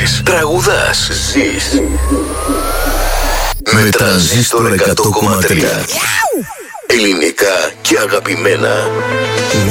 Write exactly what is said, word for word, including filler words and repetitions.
Μαθαίνεις, τραγουδάς, ζεις. Με Τρανζίστορ εκατό κόμμα τρία. Ελληνικά και αγαπημένα.